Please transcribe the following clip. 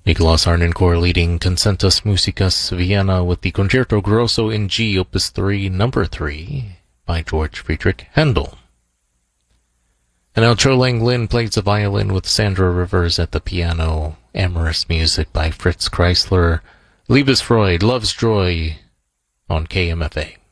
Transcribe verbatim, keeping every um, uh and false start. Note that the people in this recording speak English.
Nicolas Harnoncourt leading Concertus Musicus Vienna with the Concerto Grosso in G, Opus three, Number three, by George Friedrich Handel. And now Cho Lang Lin plays the violin with Sandra Rivers at the piano. Amorous music by Fritz Kreisler. Liebesfreude, Love's Joy on K M F A.